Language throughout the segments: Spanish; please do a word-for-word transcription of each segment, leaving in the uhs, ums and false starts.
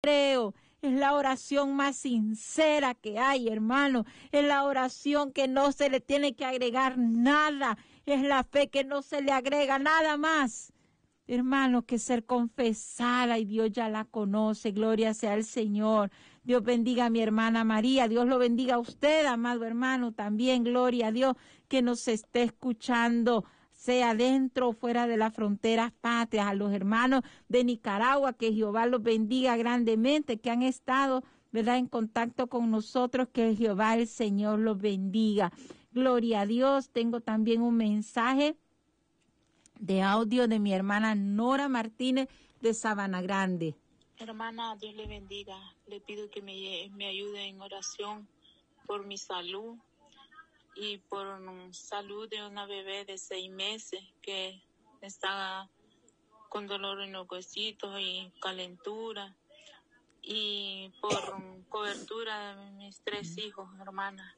creo. Es la oración más sincera que hay, hermano. Es la oración que no se le tiene que agregar nada. Es la fe que no se le agrega nada más. Hermano, que ser confesada y Dios ya la conoce. Gloria sea al Señor. Dios bendiga a mi hermana María. Dios lo bendiga a usted, amado hermano, también. Gloria a Dios que nos esté escuchando, sea dentro o fuera de las fronteras patrias. A los hermanos de Nicaragua, que Jehová los bendiga grandemente, que han estado, ¿verdad?, en contacto con nosotros, que Jehová el Señor los bendiga. Gloria a Dios. Tengo también un mensaje de audio de mi hermana Nora Martínez de Sabana Grande. Hermana, Dios le bendiga. Le pido que me, me ayude en oración por mi salud y por um, salud de una bebé de seis meses que está con dolor en los huesitos y calentura, y por um, cobertura de mis tres hijos, hermana.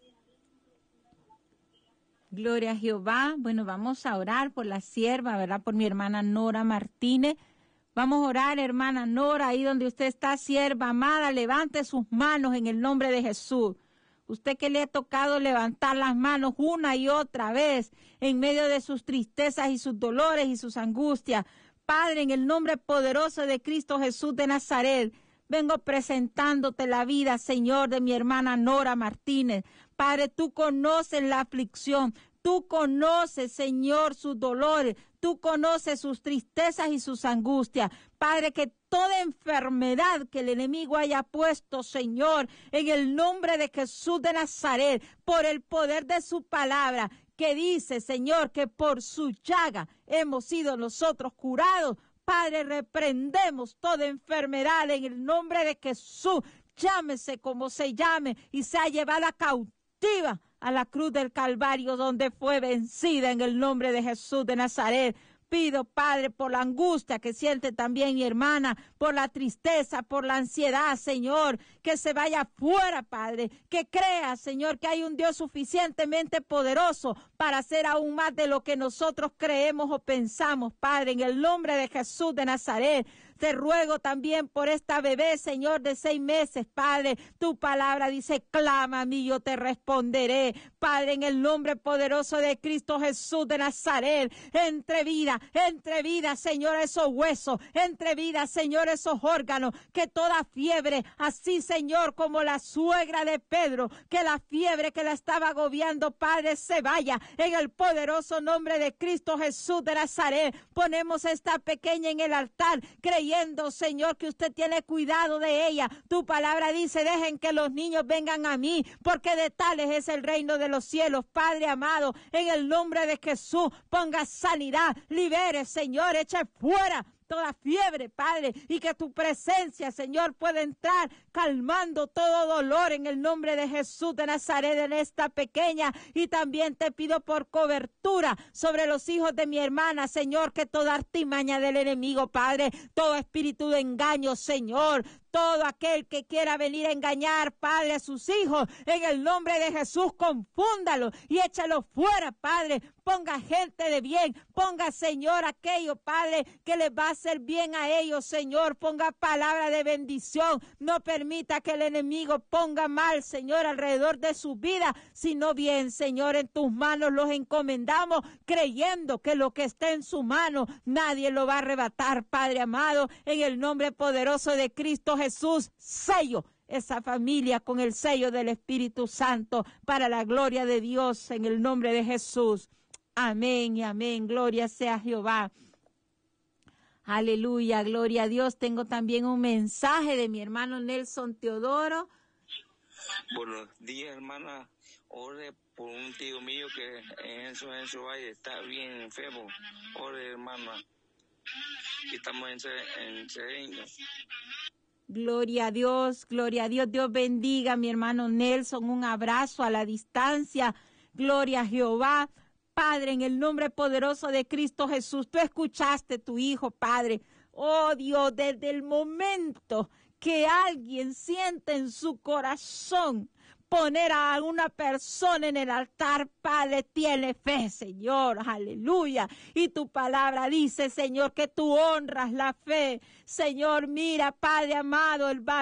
Gloria a Jehová. Bueno, vamos a orar por la sierva, ¿verdad? Por mi hermana Nora Martínez. Vamos a orar, hermana Nora, ahí donde usted está, sierva amada, levante sus manos en el nombre de Jesús. Usted que le ha tocado levantar las manos una y otra vez en medio de sus tristezas y sus dolores y sus angustias. Padre, en el nombre poderoso de Cristo Jesús de Nazaret, vengo presentándote la vida, Señor, de mi hermana Nora Martínez. Padre, tú conoces la aflicción. Tú conoces, Señor, sus dolores. Tú conoces sus tristezas y sus angustias. Padre, que toda enfermedad que el enemigo haya puesto, Señor, en el nombre de Jesús de Nazaret, por el poder de su palabra, que dice, Señor, que por su llaga hemos sido nosotros curados. Padre, reprendemos toda enfermedad en el nombre de Jesús. Llámese como se llame y sea llevada cautiva a la cruz del Calvario, donde fue vencida en el nombre de Jesús de Nazaret. Pido, Padre, por la angustia que siente también mi hermana, por la tristeza, por la ansiedad, Señor, que se vaya fuera, Padre, que crea, Señor, que hay un Dios suficientemente poderoso para hacer aún más de lo que nosotros creemos o pensamos, Padre, en el nombre de Jesús de Nazaret. Te ruego también por esta bebé, Señor, de seis meses, Padre. Tu palabra dice, clama a mí, yo te responderé. Padre, en el nombre poderoso de Cristo Jesús de Nazaret, entre vida, entre vida, Señor, esos huesos, entre vida, Señor, esos órganos, que toda fiebre, así, Señor, como la suegra de Pedro, que la fiebre que la estaba agobiando, Padre, se vaya. En el poderoso nombre de Cristo Jesús de Nazaret, ponemos esta pequeña en el altar, creyendo, Señor, que usted tiene cuidado de ella. Tu palabra dice, dejen que los niños vengan a mí, porque de tales es el reino de los cielos. Padre amado, en el nombre de Jesús, ponga sanidad, libere, Señor, eche fuera toda fiebre, Padre, y que tu presencia, Señor, pueda entrar calmando todo dolor en el nombre de Jesús de Nazaret en esta pequeña. Y también te pido por cobertura sobre los hijos de mi hermana, Señor, que toda artimaña del enemigo, Padre, todo espíritu de engaño, Señor, todo aquel que quiera venir a engañar, Padre, a sus hijos, en el nombre de Jesús, confúndalo y échalo fuera, Padre. Ponga gente de bien, ponga, Señor, aquello, Padre, que les va a hacer bien a ellos, Señor. Ponga palabra de bendición. No permita que el enemigo ponga mal, Señor, alrededor de su vida, sino bien, Señor, en tus manos los encomendamos, creyendo que lo que esté en su mano, nadie lo va a arrebatar, Padre amado, en el nombre poderoso de Cristo Jesús. Sello esa familia con el sello del Espíritu Santo para la gloria de Dios, en el nombre de Jesús. Amén y amén. Gloria sea Jehová. Aleluya, gloria a Dios. Tengo también un mensaje de mi hermano Nelson Teodoro. Buenos días, hermana. Ore por un tío mío que en su, en su valle está bien enfermo. Ore, hermana. Estamos en, en Cedeño. Gloria a Dios, gloria a Dios. Dios bendiga a mi hermano Nelson. Un abrazo a la distancia. Gloria a Jehová. Padre, en el nombre poderoso de Cristo Jesús, tú escuchaste a tu hijo, Padre. Oh Dios, desde el momento que alguien siente en su corazón, poner a una persona en el altar, Padre, tiene fe, Señor, aleluya. Y tu palabra dice, Señor, que tú honras la fe. Señor, mira, Padre amado, el